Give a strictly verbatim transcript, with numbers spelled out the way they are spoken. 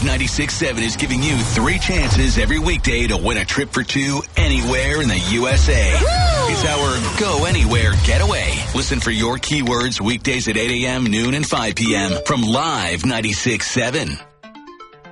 ninety-six point seven is giving you three chances every weekday to win a trip for two anywhere in the U S A. Woo! It's our Go Anywhere Getaway. Listen for your keywords weekdays at eight a.m., noon, and five p.m. from Live ninety-six point seven.